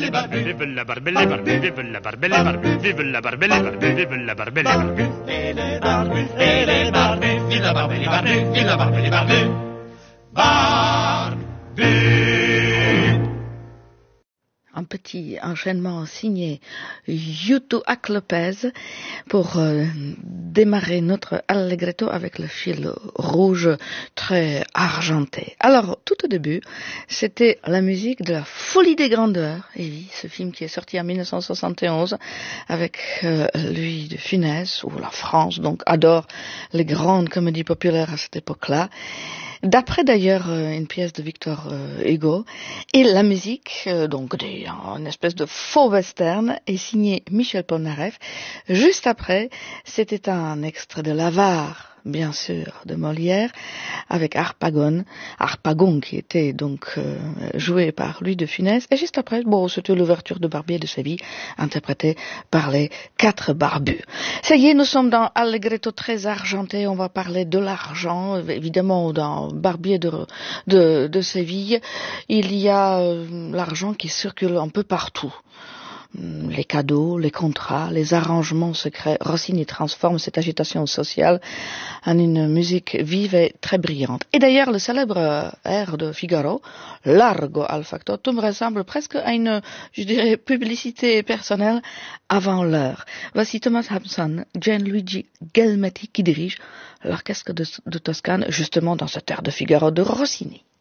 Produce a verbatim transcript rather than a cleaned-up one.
barbelli barbu, vive la barbelli barbu, vive la barbelli barbu, vive la barbelli barbu, vive la barbelli barbu. Et les barbus, et les barbus, vive la barbelli barbu, vive la barbelli barbu. Barbu. Un petit enchaînement signé Yutu Ac Lopez pour euh, démarrer notre allegretto avec le fil rouge très argenté. Alors, tout au début, c'était la musique de La Folie des Grandeurs. Et oui, ce film qui est sorti en dix-neuf cent soixante et onze avec euh, Louis de Funès, où la France donc adore les grandes comédies populaires à cette époque-là. D'après d'ailleurs une pièce de Victor Hugo, et la musique, donc des, une espèce de faux western, est signée Michel Polnareff. Juste après, c'était un extrait de l'Avare, bien sûr, de Molière, avec Harpagon, Harpagon qui était donc euh, joué par Louis de Funès. Et juste après, bon, c'était l'ouverture de Barbier de Séville, interprétée par les quatre barbus. Ça y est, nous sommes dans Allegretto très argenté. On va parler de l'argent, évidemment, dans Barbier de, de, de Séville. Il y a euh, l'argent qui circule un peu partout. Les cadeaux, les contrats, les arrangements secrets. Rossini transforme cette agitation sociale en une musique vive et très brillante. Et d'ailleurs, le célèbre air de Figaro, Largo al factotum, ressemble presque à une, je dirais, publicité personnelle avant l'heure. Voici Thomas Hampson, Gianluigi Gelmetti qui dirige l'orchestre de, de Toscane, justement dans cet air de Figaro de Rossini.